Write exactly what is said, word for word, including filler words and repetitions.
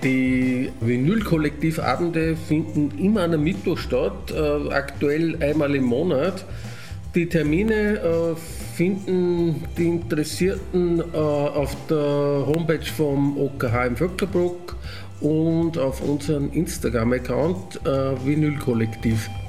Die Vinyl-Kollektivabende finden immer am Mittwoch statt, äh, aktuell einmal im Monat. Die Termine äh, finden die Interessierten äh, auf der Homepage vom O K H in Vöcklerbruck und auf unserem Instagram-Account äh, Vinyl-Kollektiv.